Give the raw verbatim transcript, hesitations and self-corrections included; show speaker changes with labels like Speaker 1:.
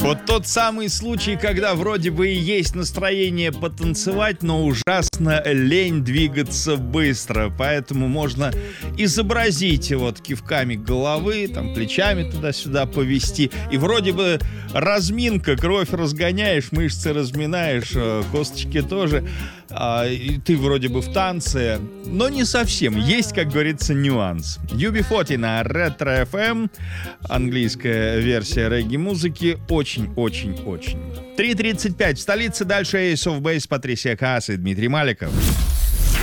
Speaker 1: Вот тот самый случай, когда вроде бы и есть настроение потанцевать, но ужасно лень двигаться быстро. Поэтому можно изобразить вот кивками головы, там, плечами туда-сюда повести. И вроде бы разминка, кровь разгоняешь, мышцы разминаешь, косточки тоже. И ты вроде бы в танце, но не совсем. Есть, как говорится, нюанс. ю би сорок на Ретро эф эм. Английская версия регги-музыки. Очень-очень-очень. три тридцать пять в столице. Дальше Ace of Base, Патрисия Каас и Дмитрий Маликов.